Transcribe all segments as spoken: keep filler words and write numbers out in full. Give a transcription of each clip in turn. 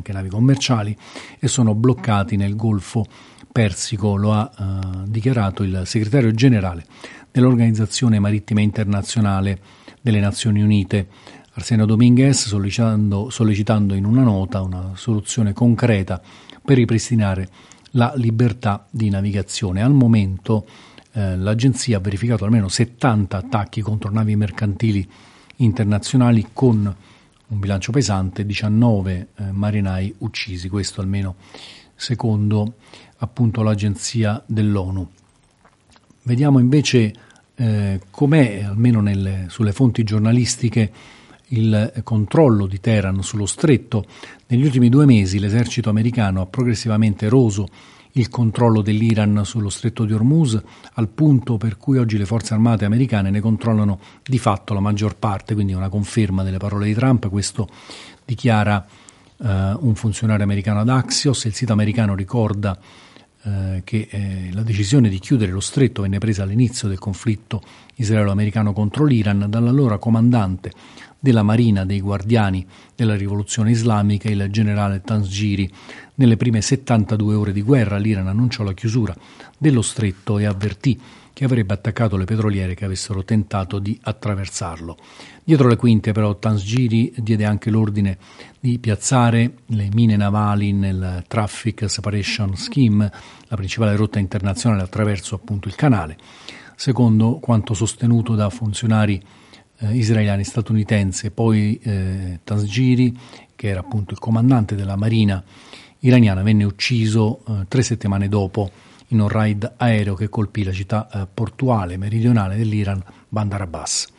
anche navi commerciali, e sono bloccati nel Golfo Persico, lo ha uh, dichiarato il segretario generale dell'Organizzazione Marittima Internazionale delle Nazioni Unite, Arsenio Dominguez, sollecitando, sollecitando in una nota una soluzione concreta per ripristinare la libertà di navigazione. Al momento eh, l'agenzia ha verificato almeno settanta attacchi contro navi mercantili internazionali, con un bilancio pesante, diciannove eh, marinai uccisi, questo almeno secondo appunto l'agenzia dell'ONU. Vediamo invece eh, com'è, almeno nelle, sulle fonti giornalistiche, il controllo di Teheran sullo stretto. Negli ultimi due mesi l'esercito americano ha progressivamente eroso il controllo dell'Iran sullo stretto di Hormuz, al punto per cui oggi le forze armate americane ne controllano di fatto la maggior parte, quindi è una conferma delle parole di Trump. Questo dichiara uh, un funzionario americano ad Axios. Il sito americano ricorda uh, che eh, la decisione di chiudere lo stretto venne presa all'inizio del conflitto israelo-americano contro l'Iran dall'allora comandante della Marina dei Guardiani della Rivoluzione Islamica, il generale Tansjiri. Nelle prime settantadue ore di guerra l'Iran annunciò la chiusura dello stretto e avvertì che avrebbe attaccato le petroliere che avessero tentato di attraversarlo. Dietro le quinte però Tansjiri diede anche l'ordine di piazzare le mine navali nel Traffic Separation Scheme, la principale rotta internazionale attraverso appunto il canale. Secondo quanto sostenuto da funzionari Eh, israeliani statunitense, poi eh, Tansjiri, che era appunto il comandante della marina iraniana, venne ucciso eh, tre settimane dopo in un raid aereo che colpì la città eh, portuale meridionale dell'Iran, Bandar Abbas.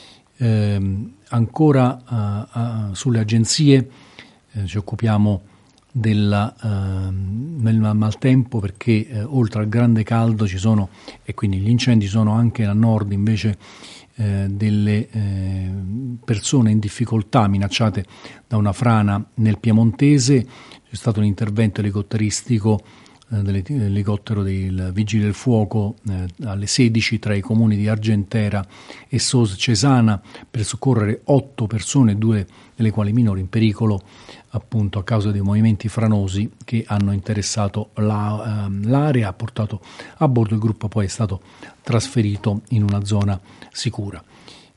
Eh, ancora eh, eh, sulle agenzie eh, ci occupiamo della, eh, del maltempo, perché eh, oltre al grande caldo ci sono, e quindi gli incendi sono anche a nord invece Eh, delle eh, persone in difficoltà minacciate da una frana nel Piemontese. C'è stato un intervento elicotteristico eh, dell'elicottero del Vigili del Fuoco eh, alle sedici tra i comuni di Argentera e Sos Cesana per soccorrere otto persone, due delle quali minori, in pericolo appunto a causa dei movimenti franosi che hanno interessato la, uh, l'area. Ha portato a bordo il gruppo, poi è stato trasferito in una zona sicura.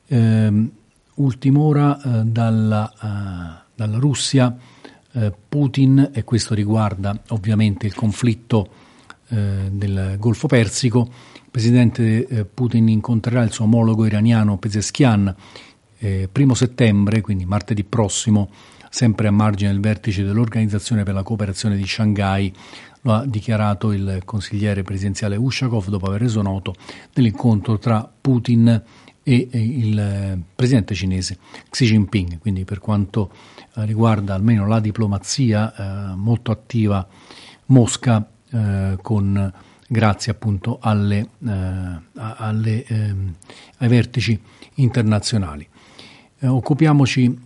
Eh, ultim'ora eh, dalla, uh, dalla Russia, eh, Putin, e questo riguarda ovviamente il conflitto eh, del Golfo Persico. Il presidente eh, Putin incontrerà il suo omologo iraniano Pezeshkian eh, primo settembre, quindi martedì prossimo, sempre a margine del vertice dell'Organizzazione per la Cooperazione di Shanghai. Lo ha dichiarato il consigliere presidenziale Ushakov dopo aver reso noto dell'incontro tra Putin e il presidente cinese Xi Jinping. Quindi per quanto riguarda almeno la diplomazia, eh, molto attiva Mosca, eh, con grazie appunto alle, eh, alle, eh, ai vertici internazionali. Eh, occupiamoci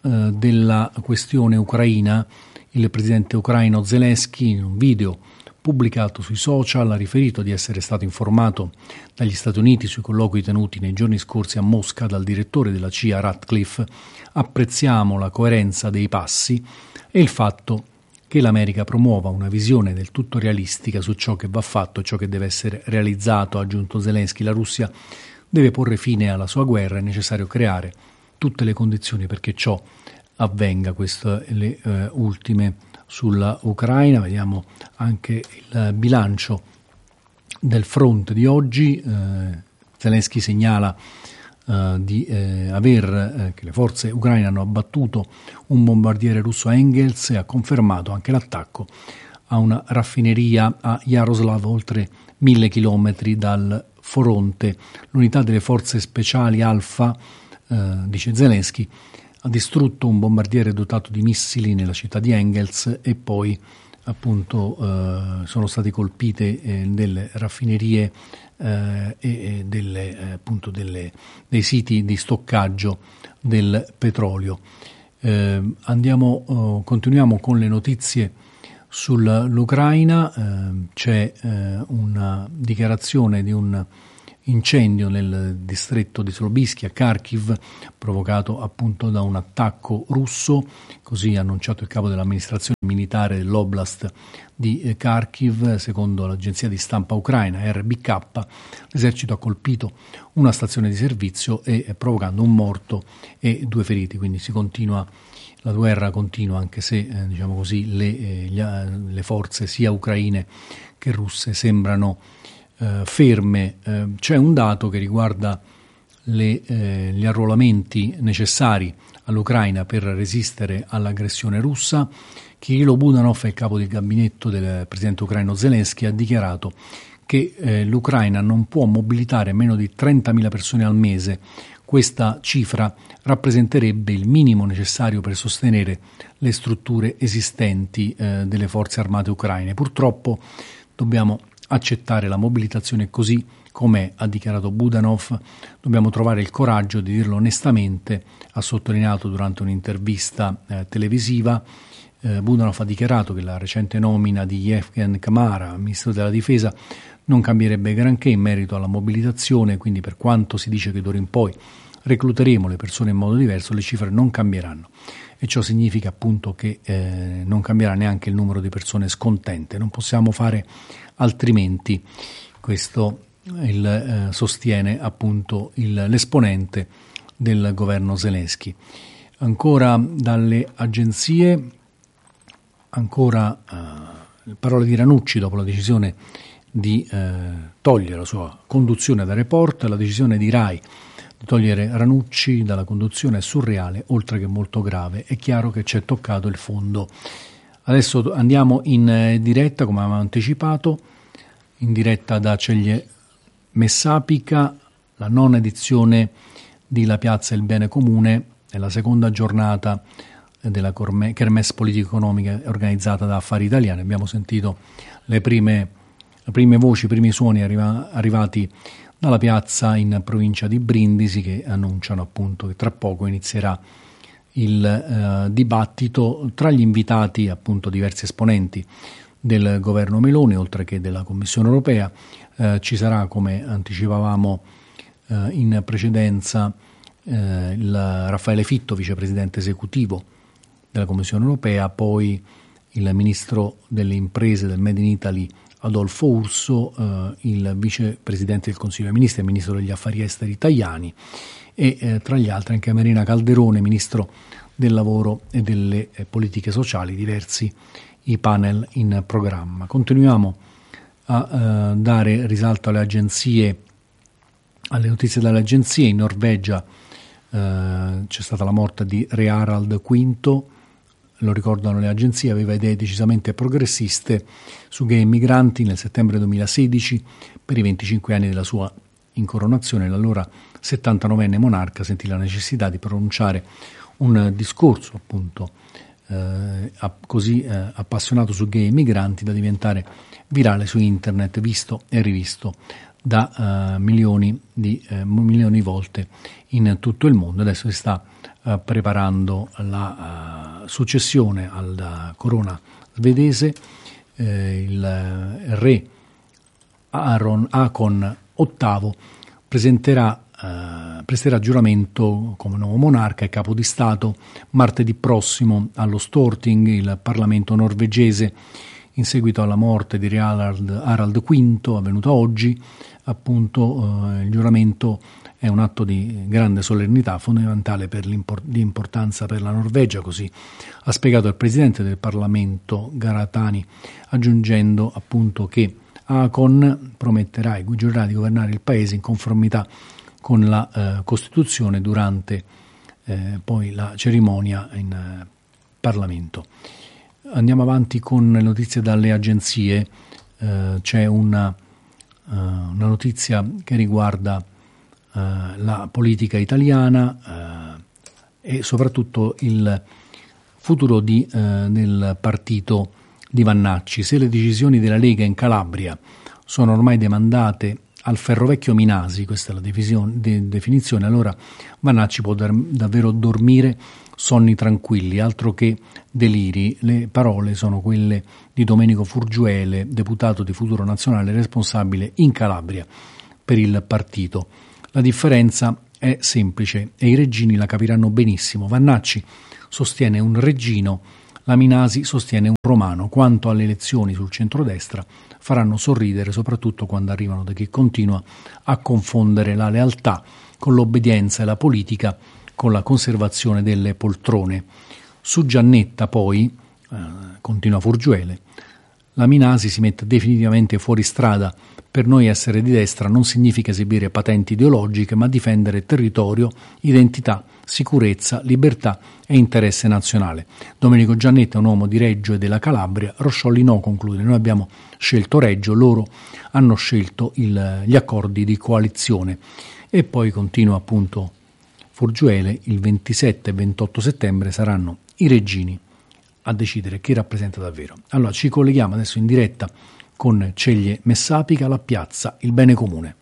della questione ucraina. Il presidente ucraino Zelensky, in un video pubblicato sui social, ha riferito di essere stato informato dagli Stati Uniti sui colloqui tenuti nei giorni scorsi a Mosca dal direttore della C I A Ratcliffe. Apprezziamo la coerenza dei passi e il fatto che l'America promuova una visione del tutto realistica su ciò che va fatto e ciò che deve essere realizzato, ha aggiunto Zelensky. La Russia deve porre fine alla sua guerra, è necessario creare tutte le condizioni perché ciò avvenga. Queste le eh, ultime sulla Ucraina. Vediamo anche il bilancio del fronte di oggi. eh, Zelensky segnala eh, di eh, aver eh, che le forze ucraine hanno abbattuto un bombardiere russo a Engels e ha confermato anche l'attacco a una raffineria a Yaroslav, oltre mille chilometri dal fronte. L'unità delle forze speciali Alfa, Uh, dice Zelensky, ha distrutto un bombardiere dotato di missili nella città di Engels e poi appunto uh, sono state colpite eh, delle raffinerie eh, e delle, eh, appunto delle, dei siti di stoccaggio del petrolio. Eh, andiamo, uh, continuiamo con le notizie sull'Ucraina. Eh, c'è eh, una dichiarazione di un incendio nel distretto di Slobisky a Kharkiv, provocato appunto da un attacco russo, così ha annunciato il capo dell'amministrazione militare dell'Oblast di Kharkiv. Secondo l'agenzia di stampa ucraina R B K, l'esercito ha colpito una stazione di servizio e provocando un morto e due feriti, quindi si continua, la guerra continua, anche se eh, diciamo così le, eh, gli, le forze sia ucraine che russe sembrano eh, ferme. Eh, c'è un dato che riguarda le, eh, gli arruolamenti necessari all'Ucraina per resistere all'aggressione russa. Kirilo Budanov, il capo del gabinetto del presidente ucraino Zelensky, ha dichiarato che eh, l'Ucraina non può mobilitare meno di trentamila persone al mese. Questa cifra rappresenterebbe il minimo necessario per sostenere le strutture esistenti eh, delle forze armate ucraine. Purtroppo dobbiamo accettare la mobilitazione così com'è, ha dichiarato Budanov. Dobbiamo trovare il coraggio di dirlo onestamente, ha sottolineato durante un'intervista eh, televisiva. Eh, Budanov ha dichiarato che la recente nomina di Yevhen Kamara, ministro della difesa, non cambierebbe granché in merito alla mobilitazione, quindi per quanto si dice che d'ora in poi recluteremo le persone in modo diverso, le cifre non cambieranno, e ciò significa appunto che eh, non cambierà neanche il numero di persone scontente. Non possiamo fare altrimenti. Questo il, eh, sostiene appunto il, l'esponente del governo Zelensky. Ancora dalle agenzie, ancora eh, parole di Ranucci dopo la decisione di eh, togliere la sua conduzione da Report. La decisione di Rai di togliere Ranucci dalla conduzione è surreale, oltre che molto grave. È chiaro che ci è toccato il fondo. Adesso andiamo in diretta, come avevamo anticipato, in diretta da Ceglie Messapica, la nona edizione di La Piazza e il Bene Comune, è la seconda giornata della Kermesse politico-economica organizzata da Affari Italiani. Abbiamo sentito le prime Le prime voci, i primi suoni arriva, arrivati dalla piazza in provincia di Brindisi, che annunciano appunto che tra poco inizierà il eh, dibattito. Tra gli invitati appunto diversi esponenti del governo Meloni, oltre che della Commissione europea. Eh, ci sarà, come anticipavamo eh, in precedenza, eh, il Raffaele Fitto, vicepresidente esecutivo della Commissione europea, poi il ministro delle imprese del Made in Italy Adolfo Urso, eh, il vicepresidente del Consiglio dei Ministri e ministro degli affari esteri Tajani, e eh, tra gli altri anche Marina Calderone, ministro del lavoro e delle eh, politiche sociali. Diversi i panel in programma. Continuiamo a eh, dare risalto alle agenzie, alle notizie dalle agenzie. In Norvegia eh, c'è stata la morte di Re Harald quinto. Lo ricordano le agenzie, aveva idee decisamente progressiste su gay e migranti. Nel settembre duemilasedici, per i venticinque anni della sua incoronazione, l'allora settantanovenne monarca sentì la necessità di pronunciare un discorso appunto eh, così eh, appassionato su gay e migranti da diventare virale su internet, visto e rivisto da eh, milioni di eh, milioni di volte in tutto il mondo. Adesso si sta eh, preparando la uh, successione alla corona svedese. Eh, il eh, re Aaron Akon ottavo presenterà Uh, presterà giuramento come nuovo monarca e capo di Stato martedì prossimo allo Storting, il Parlamento norvegese, in seguito alla morte di Re Harald, Harald quinto, avvenuta oggi. Appunto uh, il giuramento è un atto di grande solennità, fondamentale per l'import- di importanza per la Norvegia, così ha spiegato il presidente del Parlamento Garatani, aggiungendo appunto che Akon prometterà e giurerà di governare il paese in conformità con la eh, Costituzione durante eh, poi la cerimonia in eh, Parlamento. Andiamo avanti con le notizie dalle agenzie. Eh, c'è una, uh, una notizia che riguarda uh, la politica italiana uh, e soprattutto il futuro di, uh, del partito di Vannacci. Se le decisioni della Lega in Calabria sono ormai demandate al Ferrovecchio Minasi, questa è la de- definizione, allora Vannacci può dar- davvero dormire sonni tranquilli, altro che deliri. Le parole sono quelle di Domenico Furgiuele, deputato di Futuro Nazionale responsabile in Calabria per il partito. La differenza è semplice e i reggini la capiranno benissimo. Vannacci sostiene un reggino, la Minasi sostiene un romano. Quanto alle elezioni sul centrodestra, faranno sorridere soprattutto quando arrivano da chi continua a confondere la lealtà con l'obbedienza e la politica con la conservazione delle poltrone. Su Giannetta poi, eh, continua Furgiuele, la Minasi si mette definitivamente fuori strada. Per noi essere di destra non significa esibire patenti ideologiche, ma difendere territorio, identità, sicurezza, libertà e interesse nazionale. Domenico Giannetta è un uomo di Reggio e della Calabria, Rosciolli no, conclude. Noi abbiamo scelto Reggio, loro hanno scelto il, gli accordi di coalizione. E poi continua appunto Furgiuele, il ventisette e ventotto settembre saranno i reggini a decidere chi rappresenta davvero. Allora ci colleghiamo adesso in diretta con Ceglie Messapica, la piazza, il bene comune.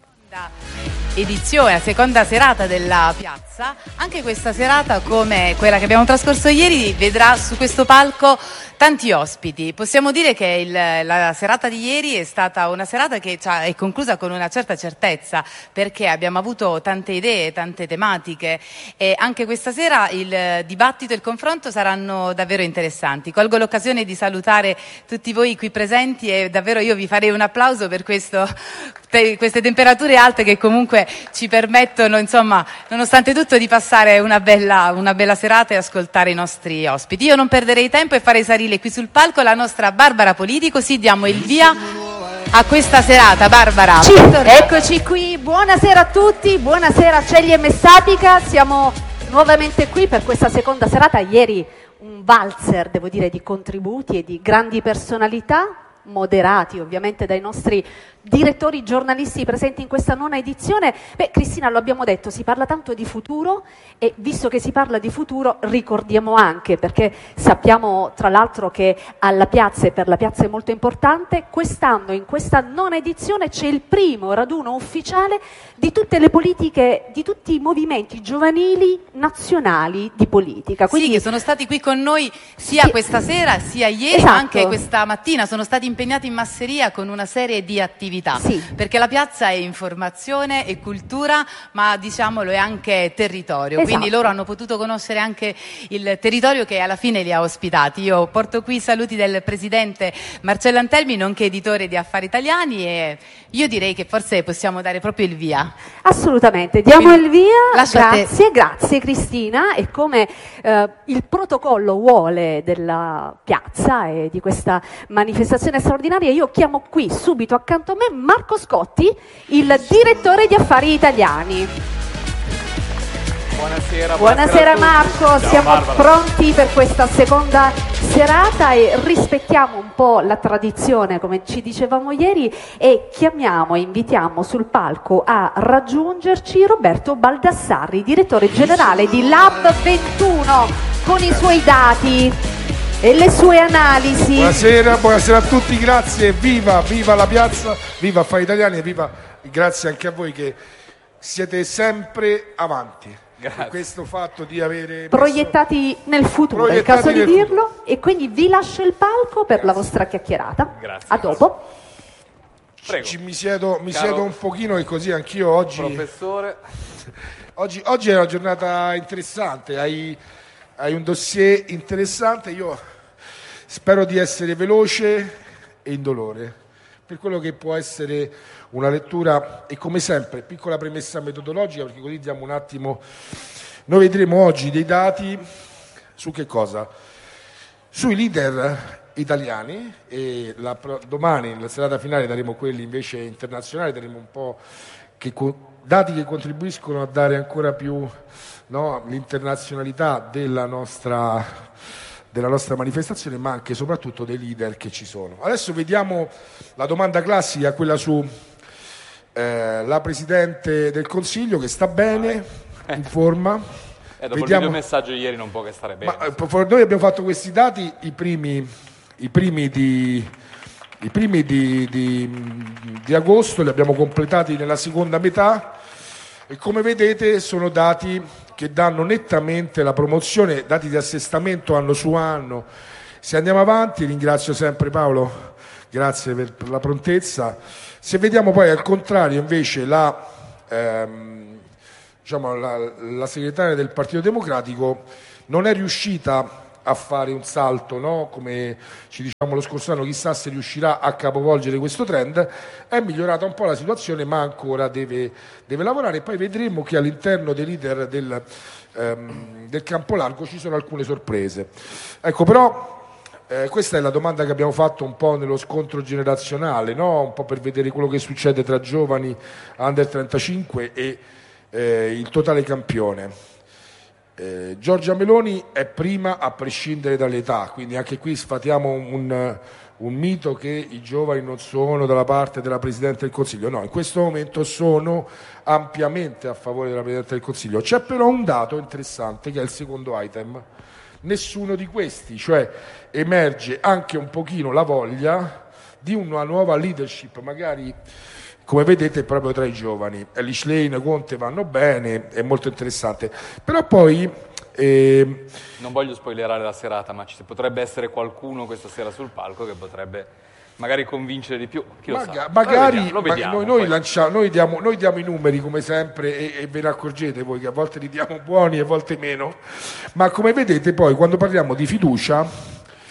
Edizione, la seconda serata della piazza. Anche questa serata, come quella che abbiamo trascorso ieri, vedrà su questo palco tanti ospiti. Possiamo dire che il, la serata di ieri è stata una serata che è conclusa con una certa certezza, perché abbiamo avuto tante idee, tante tematiche, e anche questa sera il dibattito e il confronto saranno davvero interessanti. Colgo l'occasione di salutare tutti voi qui presenti e davvero io vi farei un applauso per questo, per queste temperature alte che comunque ci permettono, insomma, nonostante tutto, di passare una bella, una bella serata e ascoltare i nostri ospiti. Io non perderei tempo e farei salire qui sul palco la nostra Barbara Politi, così diamo il via a questa serata. Barbara, sì, eccoci qui, buonasera a tutti, buonasera Ceglie Messapica, siamo nuovamente qui per questa seconda serata. Ieri un valzer, devo dire, di contributi e di grandi personalità, moderati ovviamente dai nostri direttori giornalisti presenti in questa nona edizione. Beh, Cristina, lo abbiamo detto, si parla tanto di futuro e visto che si parla di futuro ricordiamo anche, perché sappiamo tra l'altro che alla piazza e per la piazza è molto importante, quest'anno in questa nona edizione c'è il primo raduno ufficiale di tutte le politiche, di tutti i movimenti giovanili nazionali di politica. Quindi, sì, che sono stati qui con noi sia sì, questa sera sia ieri, esatto, ma anche questa mattina sono stati impegnati in masseria con una serie di attività. Sì. Perché la piazza è informazione e cultura, ma diciamolo è anche territorio, esatto, quindi loro hanno potuto conoscere anche il territorio che alla fine li ha ospitati. Io porto qui i saluti del presidente Marcello Antelmi, nonché editore di Affari Italiani, e io direi che forse possiamo dare proprio il via. Assolutamente, diamo quindi il via. Grazie, grazie Cristina. E come eh, il protocollo vuole della piazza e di questa manifestazione straordinaria, io chiamo qui subito accanto a me Marco Scotti, il direttore di Affari Italiani. Buonasera, buonasera, buonasera Marco, Ciao, siamo Barbara. pronti per questa seconda serata e rispettiamo un po' la tradizione, come ci dicevamo ieri, e chiamiamo e invitiamo sul palco a raggiungerci Roberto Baldassarri, direttore generale di Lab ventuno, con i suoi dati e le sue analisi. Buonasera, buonasera a tutti, grazie, viva, viva la piazza, viva Affari Italiani e viva, grazie anche a voi che siete sempre avanti. Grazie. Questo fatto di avere proiettati nel futuro, è il caso di dirlo, futuro. E quindi vi lascio il palco per grazie. La vostra chiacchierata. Grazie. A dopo. Prego. Ci, mi siedo, mi siedo un pochino e così anch'io oggi. Professore. Oggi, oggi è una giornata interessante, hai, hai un dossier interessante, io spero di essere veloce e indolore per quello che può essere una lettura, e come sempre piccola premessa metodologica, perché così diamo un attimo. Noi vedremo oggi dei dati su che cosa? Sui leader italiani, e la, domani nella serata finale daremo quelli invece internazionali, daremo un po' che, dati che contribuiscono a dare ancora più, no, l'internazionalità della nostra della nostra manifestazione, ma anche e soprattutto dei leader che ci sono. Adesso vediamo la domanda classica, quella su eh, la Presidente del Consiglio, che sta bene, in forma. E dopo vediamo... il video messaggio ieri non può che stare bene. Ma, noi abbiamo fatto questi dati, i primi, i primi, di, i primi di, di, di agosto, li abbiamo completati nella seconda metà, e come vedete sono dati che danno nettamente la promozione, dati di assestamento anno su anno. Se andiamo avanti, ringrazio sempre Paolo grazie per, per la prontezza. Se vediamo poi al contrario invece la, ehm, diciamo, la, la segretaria del Partito Democratico non è riuscita a fare un salto, no? Come ci diciamo lo scorso anno, chissà se riuscirà a capovolgere questo trend. È migliorata un po' la situazione, ma ancora deve, deve lavorare. Poi vedremo che all'interno dei leader del, ehm, del campo largo ci sono alcune sorprese. Ecco, però eh, questa è la domanda che abbiamo fatto un po' nello scontro generazionale, no? Un po' per vedere quello che succede tra giovani under trentacinque e eh, il totale campione. Eh, Giorgia Meloni è prima a prescindere dall'età, quindi anche qui sfatiamo un, un mito che i giovani non sono dalla parte della Presidente del Consiglio. No, in questo momento sono ampiamente a favore della Presidente del Consiglio. C'è però un dato interessante che è il secondo item. Nessuno di questi, cioè emerge anche un pochino la voglia di una nuova leadership, magari come vedete proprio tra i giovani. Elish Lane, Conte vanno bene, è molto interessante. Però poi eh, non voglio spoilerare la serata, ma ci potrebbe essere qualcuno questa sera sul palco che potrebbe magari convincere di più. Chi lo maga- sa? magari lo vediamo, lo vediamo, noi, noi, lanciamo, noi, diamo, noi diamo i numeri come sempre e, e ve ne accorgete voi che a volte li diamo buoni e a volte meno, ma come vedete poi quando parliamo di fiducia,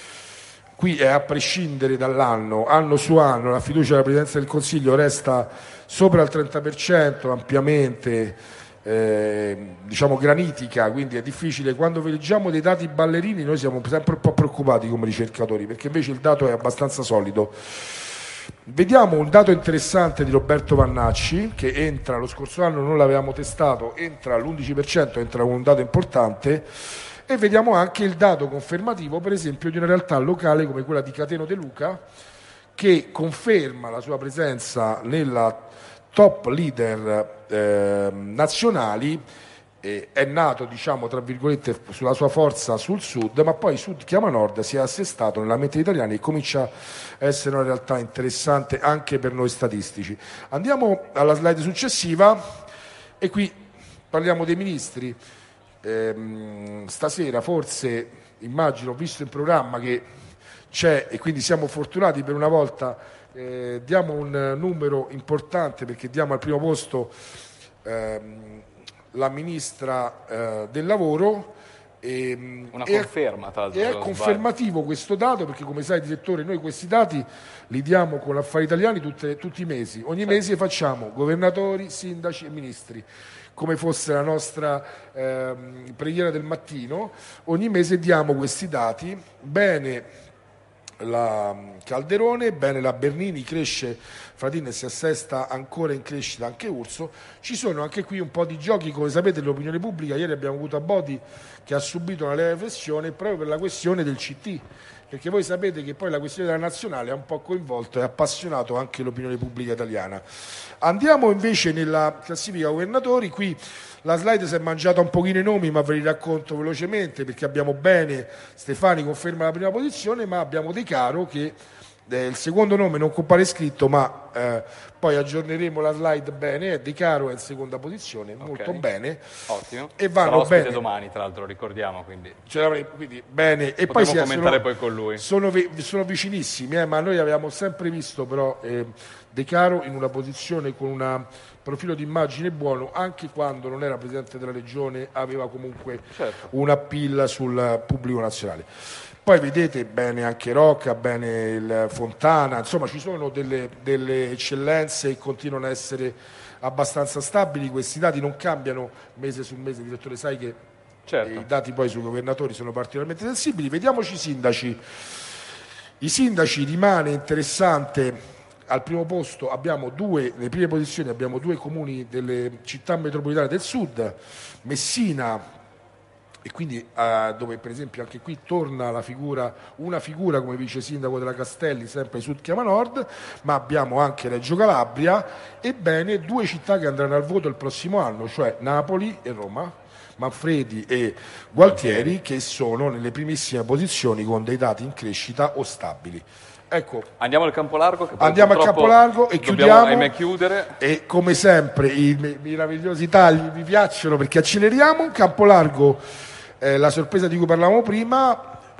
qui è a prescindere dall'anno, anno su anno, la fiducia della Presidenza del Consiglio resta sopra il trenta per cento, ampiamente eh, diciamo granitica, quindi è difficile. Quando leggiamo dei dati ballerini noi siamo sempre un po' preoccupati come ricercatori, perché invece il dato è abbastanza solido. Vediamo un dato interessante di Roberto Vannacci, che entra, lo scorso anno non l'avevamo testato, entra all'undici per cento, entra un dato importante. E vediamo anche il dato confermativo, per esempio, di una realtà locale come quella di Cateno De Luca, che conferma la sua presenza nella top leader eh, nazionali. Eh, è nato, diciamo, tra virgolette, sulla sua forza sul sud, ma poi Sud chiama Nord, si è assestato nella mente italiana e comincia a essere una realtà interessante anche per noi statistici. Andiamo alla slide successiva e qui parliamo dei ministri. Eh, stasera forse, immagino, ho visto in programma che c'è, e quindi siamo fortunati per una volta, eh, diamo un numero importante perché diamo al primo posto ehm, la ministra eh, del lavoro. E, una e conferma, tra l'altro. E è confermativo questo dato perché, come sai, direttore, noi questi dati li diamo con Affari Italiani tutte, tutti i mesi. Ogni certo. mese facciamo governatori, sindaci e ministri, come fosse la nostra eh, preghiera del mattino. Ogni mese diamo questi dati. Bene la Calderone, bene la Bernini, cresce Fratini e si assesta ancora in crescita anche Urso. Ci sono anche qui un po' di giochi, come sapete, dell'opinione pubblica. Ieri abbiamo avuto Abodi che ha subito una leve flessione proprio per la questione del C T, perché voi sapete che poi la questione della nazionale ha un po' coinvolto e appassionato anche l'opinione pubblica italiana. Andiamo invece nella classifica governatori. Qui la slide si è mangiata un pochino i nomi, ma ve li racconto velocemente perché abbiamo Bene, Stefani conferma la prima posizione, ma abbiamo De Caro che eh, il secondo nome non compare scritto, ma eh, poi aggiorneremo la slide bene. De Caro è in seconda posizione, okay. Molto bene. Ottimo. E vanno bene domani, tra l'altro, ricordiamo, quindi. Ce l'avremo, quindi bene. E potremo poi si commentare sono, poi con lui. Sono, sono vicinissimi, eh, ma noi avevamo sempre visto però eh, De Caro in una posizione con un profilo di immagine buono, anche quando non era presidente della regione, aveva comunque certo. un appeal sul pubblico nazionale. Poi vedete bene anche Rocca, bene il Fontana, insomma ci sono delle, delle eccellenze e continuano a essere abbastanza stabili. Questi dati non cambiano mese su mese, direttore, sai che certo. i dati poi sui governatori sono particolarmente sensibili. Vediamoci i sindaci. I sindaci rimane interessante. Al primo posto abbiamo due, nelle prime posizioni abbiamo due comuni delle città metropolitane del sud, Messina, e quindi eh, dove per esempio anche qui torna la figura, una figura come vice sindaco della Castelli, sempre Sud chiama Nord, ma abbiamo anche Reggio Calabria. Ebbene, due città che andranno al voto il prossimo anno, cioè Napoli e Roma, Manfredi e Gualtieri, che sono nelle primissime posizioni con dei dati in crescita o stabili. Ecco, andiamo al campo largo. Che andiamo al campo largo e chiudiamo. Ahimè chiudere. E come sempre i meravigliosi tagli vi piacciono perché acceleriamo. Un campo largo, eh, la sorpresa di cui parlavamo prima,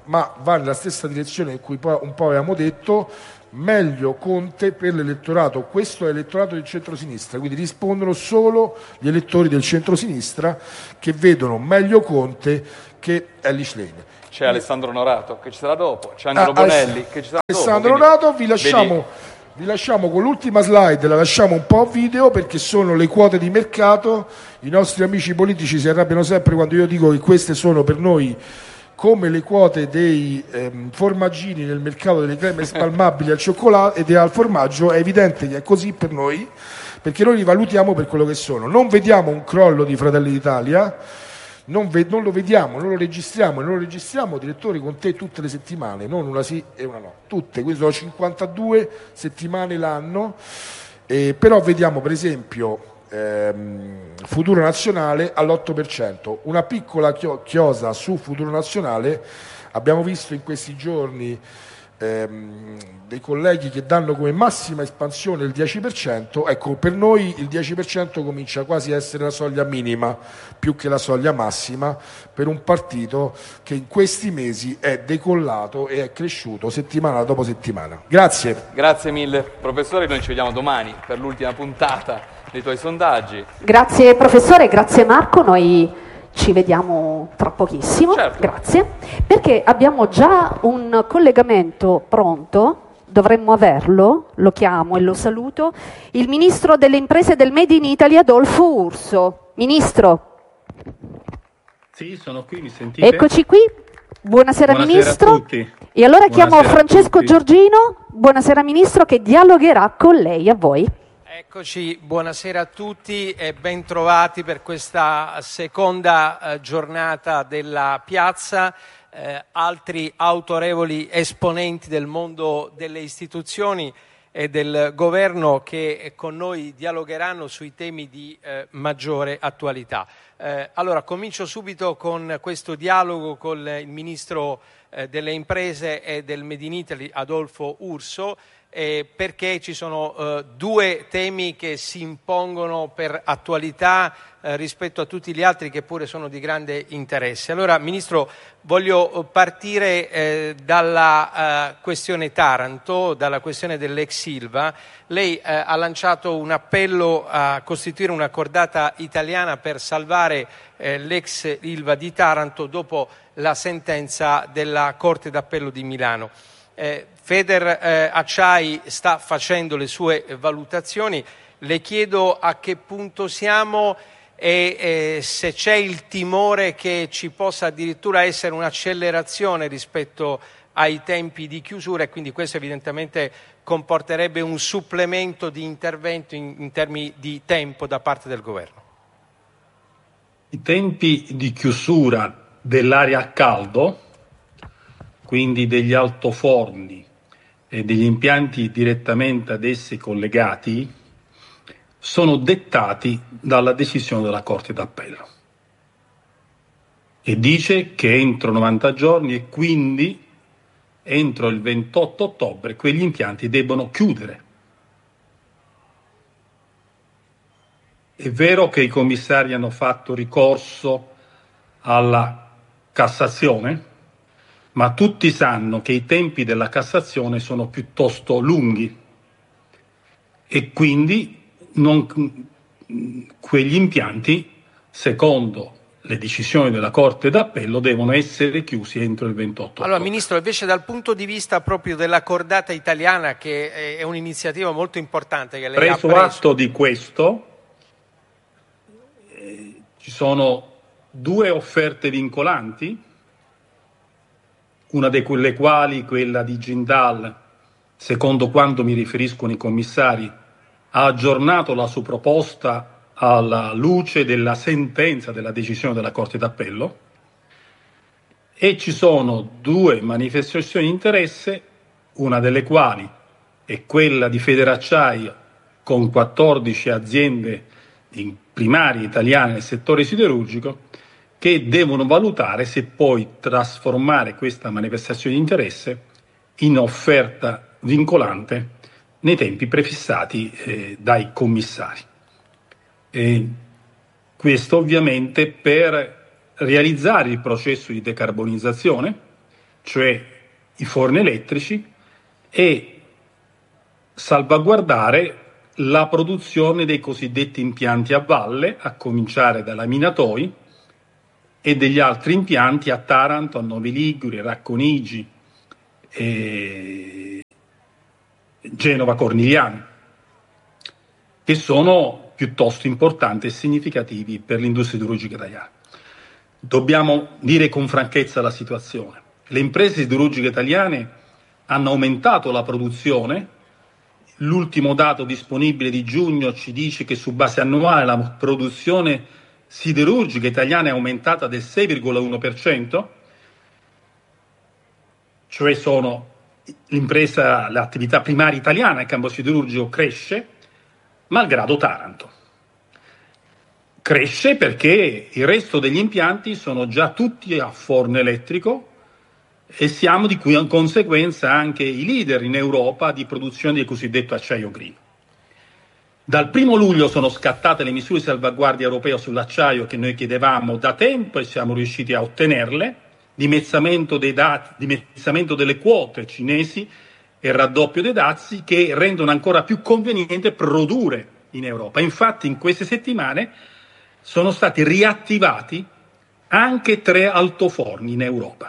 ma va nella stessa direzione in cui poi un po' avevamo detto, meglio Conte per l'elettorato. Questo è l'elettorato del centrosinistra, quindi rispondono solo gli elettori del centrosinistra che vedono meglio Conte che Elly Schlein. C'è Alessandro Norato che ci sarà dopo, c'è Angelo Ah, Bonelli che ci sarà Alessandro dopo. Norato, vi lasciamo, vedi... vi lasciamo con l'ultima slide, la lasciamo un po' video perché sono le quote di mercato. I nostri amici politici si arrabbiano sempre quando io dico che queste sono per noi come le quote dei ehm, formaggini nel mercato delle creme spalmabili al cioccolato e al formaggio. È evidente che è così per noi, perché noi li valutiamo per quello che sono. Non vediamo un crollo di Fratelli d'Italia, non, ve- non lo vediamo, non lo registriamo, e non lo registriamo, direttore, con te tutte le settimane, non una sì e una no, tutte, quindi sono cinquantadue settimane l'anno, eh, però vediamo per esempio Futuro Nazionale all'otto per cento, una piccola chiosa su Futuro Nazionale. Abbiamo visto in questi giorni ehm, dei colleghi che danno come massima espansione il dieci per cento. Ecco, per noi il dieci per cento comincia quasi a essere la soglia minima più che la soglia massima per un partito che in questi mesi è decollato e è cresciuto settimana dopo settimana. Grazie. Grazie mille professore, noi ci vediamo domani per l'ultima puntata dei tuoi sondaggi. Grazie professore, grazie Marco, noi ci vediamo tra pochissimo, certo. Grazie, perché abbiamo già un collegamento pronto, dovremmo averlo, lo chiamo e lo saluto, il Ministro delle Imprese del Made in Italy Adolfo Urso. Ministro. Sì, sono qui, mi sentite? Eccoci qui, buonasera, buonasera Ministro. a tutti. E allora Buonasera chiamo Francesco Giorgino, buonasera Ministro, che dialogherà con lei, a voi. Eccoci, buonasera a tutti e ben trovati per questa seconda eh, giornata della piazza. Eh, altri autorevoli esponenti del mondo delle istituzioni e del governo che con noi dialogheranno sui temi di eh, maggiore attualità. Eh, allora, comincio subito con questo dialogo con il Ministro eh, delle Imprese e del Made in Italy, Adolfo Urso, Eh, perché ci sono eh, due temi che si impongono per attualità eh, rispetto a tutti gli altri che pure sono di grande interesse. Allora, Ministro, voglio partire eh, dalla eh, questione Taranto, dalla questione dell'ex Ilva. Lei eh, ha lanciato un appello a costituire una cordata italiana per salvare eh, l'ex Ilva di Taranto dopo la sentenza della Corte d'Appello di Milano. Eh, Feder eh, Acciai sta facendo le sue valutazioni, le chiedo a che punto siamo e eh, se c'è il timore che ci possa addirittura essere un'accelerazione rispetto ai tempi di chiusura e quindi questo evidentemente comporterebbe un supplemento di intervento in, in termini di tempo da parte del governo. I tempi di chiusura dell'area a caldo, quindi degli altoforni e degli impianti direttamente ad essi collegati, sono dettati dalla decisione della Corte d'Appello e dice che entro novanta giorni e quindi entro il ventotto ottobre quegli impianti debbono chiudere. È vero che i commissari hanno fatto ricorso alla Cassazione, ma tutti sanno che i tempi della Cassazione sono piuttosto lunghi e quindi non, quegli impianti, secondo le decisioni della Corte d'Appello, devono essere chiusi entro il ventotto Allora, ottobre. Ministro, invece dal punto di vista proprio della cordata italiana, che è un'iniziativa molto importante che lei preso ha preso atto di questo, eh, ci sono due offerte vincolanti, una delle quali, quella di Jindal, secondo quanto mi riferiscono i commissari, ha aggiornato la sua proposta alla luce della sentenza della decisione della Corte d'Appello, e ci sono due manifestazioni di interesse, una delle quali è quella di Federacciai con quattordici aziende primarie italiane nel settore siderurgico, che devono valutare se poi trasformare questa manifestazione di interesse in offerta vincolante nei tempi prefissati eh, dai commissari. E questo ovviamente per realizzare il processo di decarbonizzazione cioè i forni elettrici, e salvaguardare la produzione dei cosiddetti impianti a valle, a cominciare da Laminatoi e degli altri impianti a Taranto, a Novi Ligure, Racconigi e Genova Cornigliano, che sono piuttosto importanti e significativi per l'industria siderurgica italiana. Dobbiamo dire con franchezza la situazione. Le imprese siderurgiche italiane hanno aumentato la produzione. L'ultimo dato disponibile di giugno ci dice che su base annuale la produzione siderurgica italiana è aumentata del sei virgola uno per cento, cioè sono l'impresa, l'attività primaria italiana in campo siderurgico cresce, malgrado Taranto. Cresce perché il resto degli impianti sono già tutti a forno elettrico e siamo di cui in conseguenza anche i leader in Europa di produzione del cosiddetto acciaio green. Dal primo luglio sono scattate le misure di salvaguardia europee sull'acciaio che noi chiedevamo da tempo e siamo riusciti a ottenerle, dimezzamento dei dati, dimezzamento delle quote cinesi e raddoppio dei dazi che rendono ancora più conveniente produrre in Europa. Infatti in queste settimane sono stati riattivati anche tre altoforni in Europa.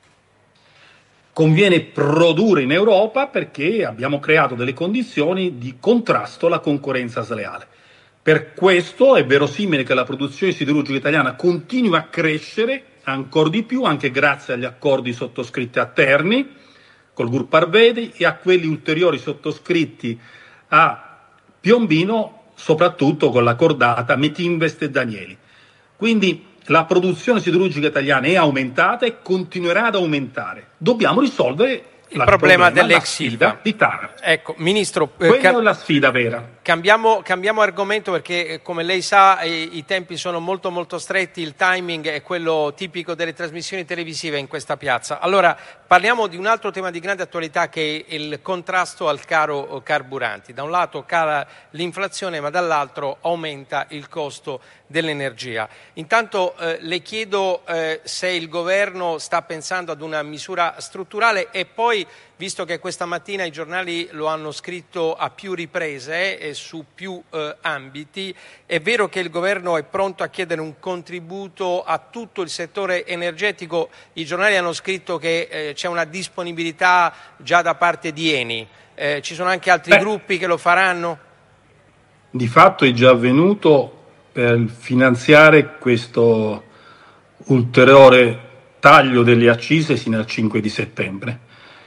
Conviene produrre in Europa perché abbiamo creato delle condizioni di contrasto alla concorrenza sleale. Per questo è verosimile che la produzione siderurgica italiana continui a crescere ancora di più, anche grazie agli accordi sottoscritti a Terni col gruppo Arvedi e a quelli ulteriori sottoscritti a Piombino, soprattutto con la cordata Metinvest e Danieli. Quindi la produzione siderurgica italiana è aumentata e continuerà ad aumentare. Dobbiamo risolvere il problema dell'ex Ilva di Taranto. Ecco, Ministro, quella eh, cam- è la sfida vera. Cambiamo, cambiamo argomento perché, come lei sa, i, i tempi sono molto molto stretti, il timing è quello tipico delle trasmissioni televisive in questa piazza. Allora, parliamo di un altro tema di grande attualità che è il contrasto al caro carburanti. Da un lato cala l'inflazione, ma dall'altro aumenta il costo dell'energia. Intanto eh, le chiedo eh, se il governo sta pensando ad una misura strutturale e poi, visto che questa mattina i giornali lo hanno scritto a più riprese e su più eh, ambiti, è vero che il governo è pronto a chiedere un contributo a tutto il settore energetico. I giornali hanno scritto che eh, c'è una disponibilità già da parte di Eni. Eh, ci sono anche altri Beh, gruppi che lo faranno? Di fatto è già avvenuto per finanziare questo ulteriore taglio delle accise sino al cinque di settembre.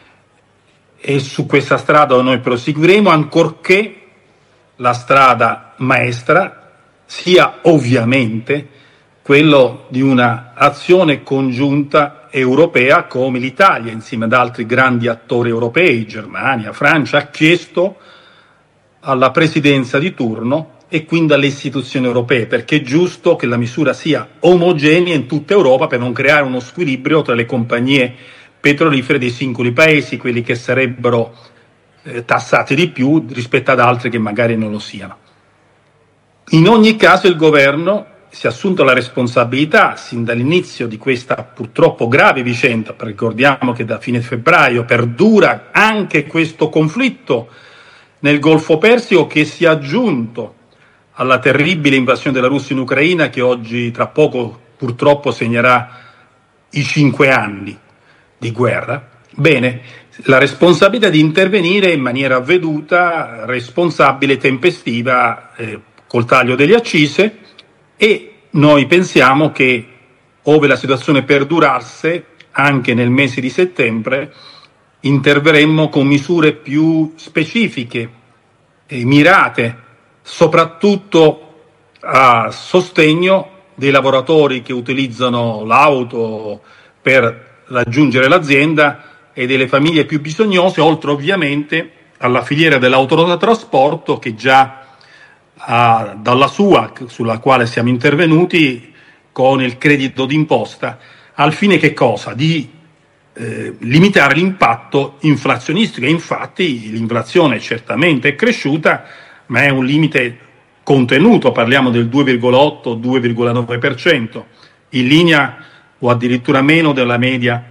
E su questa strada noi proseguiremo, ancorché la strada maestra sia ovviamente quello di una azione congiunta europea, come l'Italia, insieme ad altri grandi attori europei, Germania, Francia, ha chiesto alla presidenza di turno e quindi alle istituzioni europee, perché è giusto che la misura sia omogenea in tutta Europa per non creare uno squilibrio tra le compagnie petrolifere dei singoli paesi, quelli che sarebbero eh, tassati di più rispetto ad altri che magari non lo siano. In ogni caso il governo si è assunto la responsabilità, sin dall'inizio di questa purtroppo grave vicenda, ricordiamo che da fine febbraio perdura anche questo conflitto nel Golfo Persico, che si è aggiunto alla terribile invasione della Russia in Ucraina, che oggi tra poco purtroppo segnerà i cinque anni di guerra. Bene, la responsabilità di intervenire in maniera avveduta, responsabile, tempestiva, eh, col taglio delle accise, e noi pensiamo che, ove la situazione perdurasse, anche nel mese di settembre, interverremmo con misure più specifiche e mirate, soprattutto a sostegno dei lavoratori che utilizzano l'auto per raggiungere l'azienda e delle famiglie più bisognose, oltre ovviamente alla filiera dell'autotrasporto che già ha, dalla sua, sulla quale siamo intervenuti con il credito d'imposta, al fine che cosa? Di eh, limitare l'impatto inflazionistico. E infatti l'inflazione certamente è cresciuta, ma è un limite contenuto, parliamo del due virgola otto due virgola nove per cento, in linea o addirittura meno della media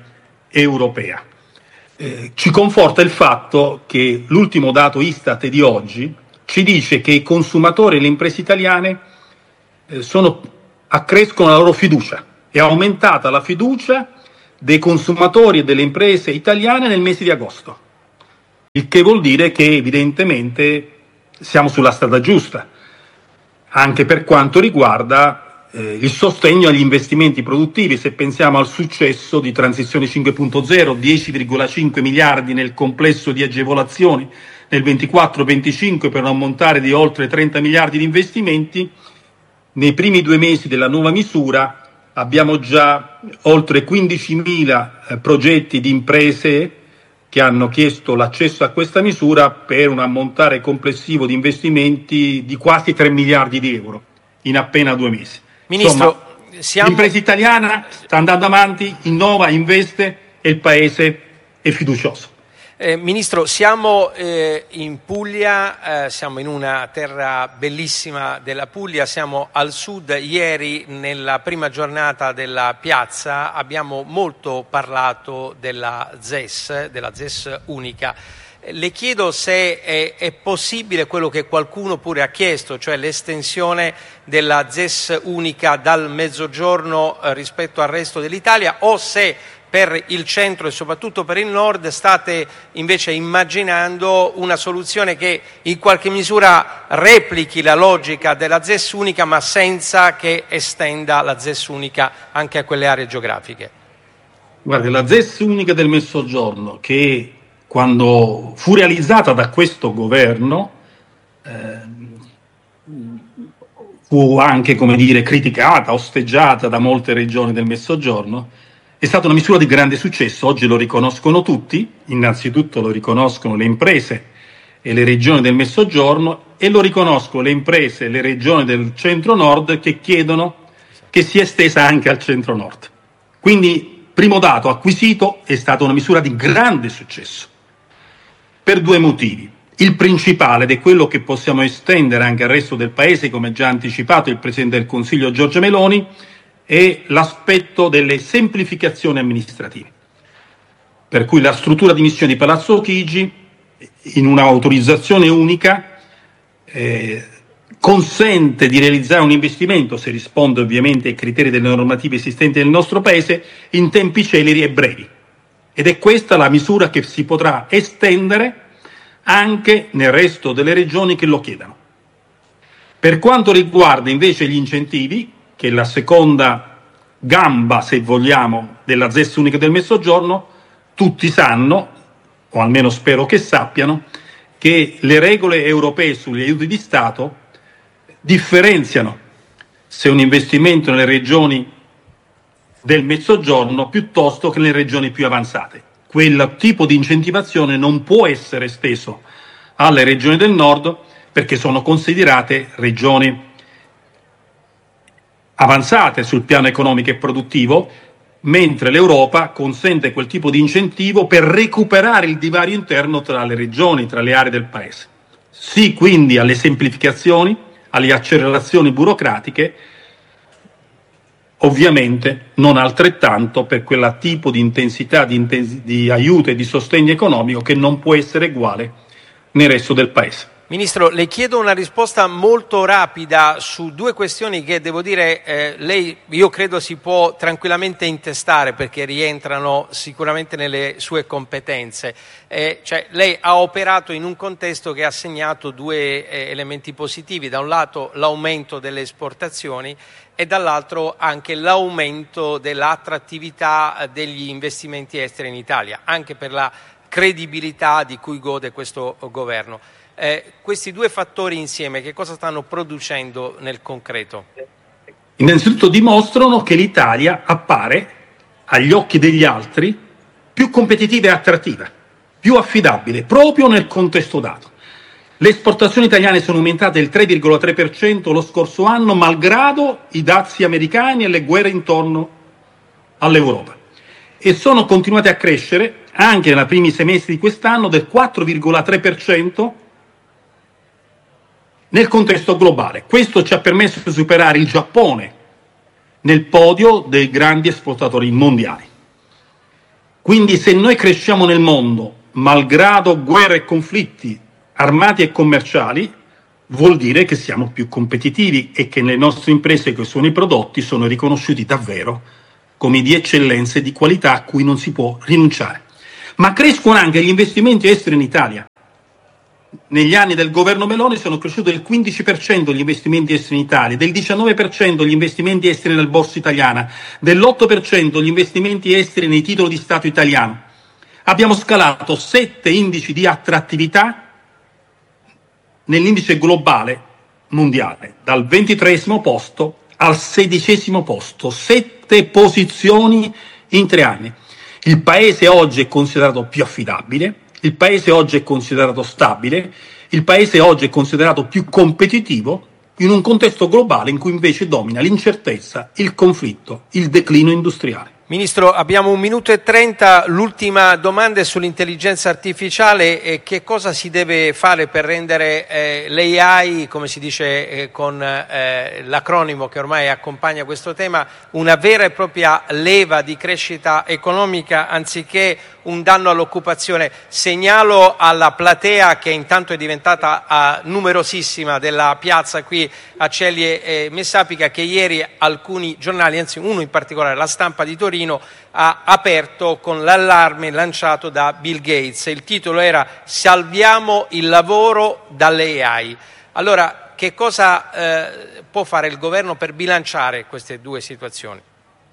europea. Eh, ci conforta il fatto che l'ultimo dato Istat di oggi ci dice che i consumatori e le imprese italiane eh, sono, accrescono la loro fiducia. È aumentata la fiducia dei consumatori e delle imprese italiane nel mese di agosto, il che vuol dire che evidentemente siamo sulla strada giusta, anche per quanto riguarda Eh, il sostegno agli investimenti produttivi. Se pensiamo al successo di Transizione cinque punto zero, dieci virgola cinque miliardi nel complesso di agevolazioni nel ventiquattro venticinque per un ammontare di oltre trenta miliardi di investimenti, nei primi due mesi della nuova misura abbiamo già oltre quindicimila eh, progetti di imprese che hanno chiesto l'accesso a questa misura per un ammontare complessivo di investimenti di quasi tre miliardi di euro in appena due mesi. Ministro, Insomma, siamo... l'impresa italiana sta andando avanti, innova, investe e il Paese è fiducioso. Eh, Ministro, siamo eh, in Puglia, eh, siamo in una terra bellissima della Puglia, siamo al sud. Ieri, nella prima giornata della piazza, abbiamo molto parlato della Z E S, della Z E S unica. Le chiedo se è, è possibile quello che qualcuno pure ha chiesto, cioè l'estensione della Z E S unica dal mezzogiorno eh, rispetto al resto dell'Italia, o se per il centro e soprattutto per il nord state invece immaginando una soluzione che in qualche misura replichi la logica della Z E S unica ma senza che estenda la Z E S unica anche a quelle aree geografiche. Guardi, la Z E S unica del Mezzogiorno, che quando fu realizzata da questo governo eh, fu anche, come dire, criticata, osteggiata da molte regioni del Mezzogiorno, è stata una misura di grande successo. Oggi lo riconoscono tutti, innanzitutto lo riconoscono le imprese e le regioni del Mezzogiorno, e lo riconoscono le imprese e le regioni del centro-nord, che chiedono che sia estesa anche al centro-nord. Quindi, primo dato acquisito, è stata una misura di grande successo, per due motivi. Il principale, ed è quello che possiamo estendere anche al resto del Paese, come già anticipato il Presidente del Consiglio Giorgia Meloni, è l'aspetto delle semplificazioni amministrative. Per cui la struttura di missione di Palazzo Chigi, in un'autorizzazione unica, eh, consente di realizzare un investimento, se risponde ovviamente ai criteri delle normative esistenti nel nostro Paese, in tempi celeri e brevi. Ed è questa la misura che si potrà estendere anche nel resto delle regioni che lo chiedano. Per quanto riguarda invece gli incentivi, che è la seconda gamba, se vogliamo, della Z E S unica del Mezzogiorno, tutti sanno, o almeno spero che sappiano, che le regole europee sugli aiuti di Stato differenziano se un investimento nelle regioni del Mezzogiorno piuttosto che nelle regioni più avanzate. Quel tipo di incentivazione non può essere esteso alle regioni del nord, perché sono considerate regioni avanzate sul piano economico e produttivo, mentre l'Europa consente quel tipo di incentivo per recuperare il divario interno tra le regioni, tra le aree del Paese. Sì, quindi alle semplificazioni, alle accelerazioni burocratiche, ovviamente non altrettanto per quel tipo di intensità di, intens- di aiuto e di sostegno economico che non può essere uguale nel resto del Paese. Ministro, le chiedo una risposta molto rapida su due questioni che, devo dire, eh, lei, io credo, si può tranquillamente intestare perché rientrano sicuramente nelle sue competenze. Eh, cioè, lei ha operato in un contesto che ha segnato due eh, elementi positivi: da un lato l'aumento delle esportazioni e dall'altro anche l'aumento dell'attrattività degli investimenti esteri in Italia, anche per la credibilità di cui gode questo governo. Eh, questi due fattori insieme che cosa stanno producendo nel concreto? Innanzitutto dimostrano che l'Italia appare agli occhi degli altri più competitiva e attrattiva, più affidabile, proprio nel contesto dato. Le esportazioni italiane sono aumentate del tre virgola tre per cento lo scorso anno, malgrado i dazi americani e le guerre intorno all'Europa, e sono continuate a crescere anche nei primi sei mesi di quest'anno del quattro virgola tre per cento nel contesto globale. Questo ci ha permesso di superare il Giappone nel podio dei grandi esportatori mondiali. Quindi se noi cresciamo nel mondo, malgrado guerre e conflitti armati e commerciali, vuol dire che siamo più competitivi e che le nostre imprese, che sono i prodotti, sono riconosciuti davvero come di eccellenza e di qualità a cui non si può rinunciare. Ma crescono anche gli investimenti esteri in Italia. Negli anni del governo Meloni sono cresciuti del quindici per cento gli investimenti esteri in Italia, del diciannove per cento gli investimenti esteri nel borsa italiana, dell'otto per cento gli investimenti esteri nei titoli di Stato italiano. Abbiamo scalato sette indici di attrattività nell'indice globale mondiale, dal ventitreesimo posto al sedicesimo posto, sette posizioni in tre anni. Il paese oggi è considerato più affidabile, il paese oggi è considerato stabile, il paese oggi è considerato più competitivo in un contesto globale in cui invece domina l'incertezza, il conflitto, il declino industriale. Ministro, abbiamo un minuto e trenta, l'ultima domanda è sull'intelligenza artificiale e che cosa si deve fare per rendere eh, l'A I, come si dice eh, con eh, l'acronimo che ormai accompagna questo tema, una vera e propria leva di crescita economica anziché un danno all'occupazione. Segnalo alla platea, che intanto è diventata uh, numerosissima, della piazza qui a Ceglie e Messapica, che ieri alcuni giornali, anzi uno in particolare, La Stampa di Torino, ha aperto con l'allarme lanciato da Bill Gates. Il titolo era "Salviamo il lavoro dalle A I". Allora, che cosa eh, può fare il governo per bilanciare queste due situazioni?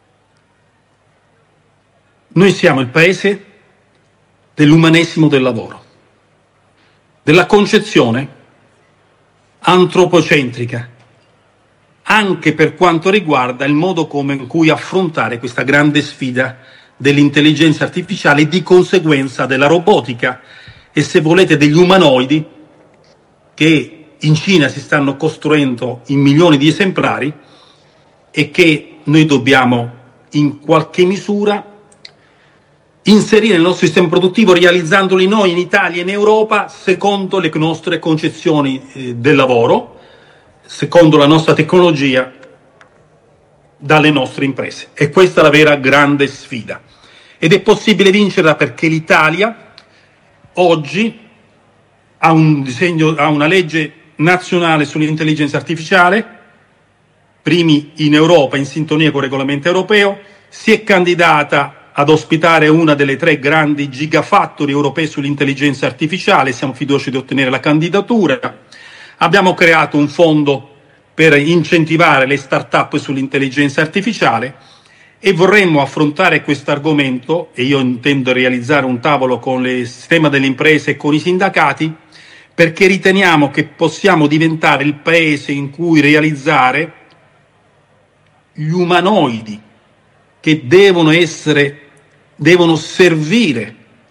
Noi siamo il paese dell'umanesimo del lavoro, della concezione antropocentrica, anche per quanto riguarda il modo come in cui affrontare questa grande sfida dell'intelligenza artificiale e di conseguenza della robotica e, se volete, degli umanoidi che in Cina si stanno costruendo in milioni di esemplari e che noi dobbiamo in qualche misura inserire nel nostro sistema produttivo, realizzandoli noi in Italia e in Europa secondo le nostre concezioni eh, del lavoro, secondo la nostra tecnologia, dalle nostre imprese. E questa è la vera grande sfida. Ed è possibile vincerla perché l'Italia oggi ha un disegno, ha una legge nazionale sull'intelligenza artificiale, primi in Europa in sintonia con il regolamento europeo, si è candidata ad ospitare una delle tre grandi gigafactory europee sull'intelligenza artificiale, siamo fiduciosi di ottenere la candidatura. Abbiamo creato un fondo per incentivare le start-up sull'intelligenza artificiale e vorremmo affrontare questo argomento, e io intendo realizzare un tavolo con il sistema delle imprese e con i sindacati, perché riteniamo che possiamo diventare il paese in cui realizzare gli umanoidi che devono essere, devono servire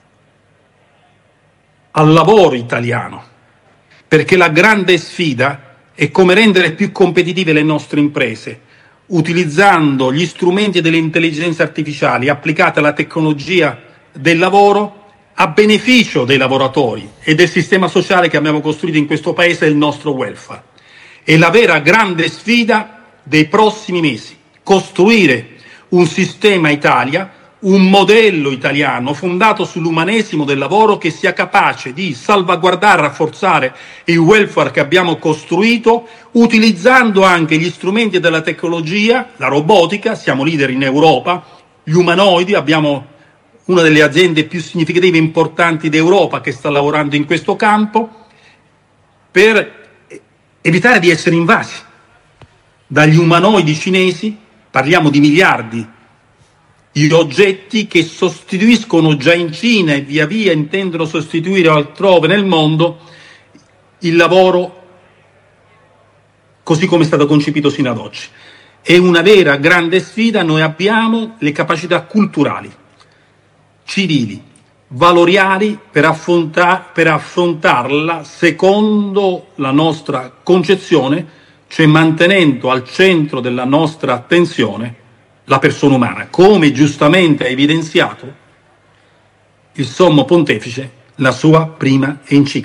al lavoro italiano, perché la grande sfida è come rendere più competitive le nostre imprese, utilizzando gli strumenti dell'intelligenza artificiale applicate alla tecnologia del lavoro a beneficio dei lavoratori e del sistema sociale che abbiamo costruito in questo paese e del nostro welfare. È la vera grande sfida dei prossimi mesi, costruire un sistema Italia, un modello italiano fondato sull'umanesimo del lavoro che sia capace di salvaguardare e rafforzare il welfare che abbiamo costruito, utilizzando anche gli strumenti della tecnologia, la robotica, siamo leader in Europa, gli umanoidi, abbiamo una delle aziende più significative e importanti d'Europa che sta lavorando in questo campo, per evitare di essere invasi dagli umanoidi cinesi. Parliamo di miliardi di oggetti che sostituiscono già in Cina e via via intendono sostituire altrove nel mondo il lavoro così come è stato concepito sino ad oggi. È una vera grande sfida. Noi abbiamo le capacità culturali, civili, valoriali per, affronta- per affrontarla secondo la nostra concezione, cioè mantenendo al centro della nostra attenzione la persona umana, come giustamente ha evidenziato il Sommo Pontefice, la sua prima enciclica.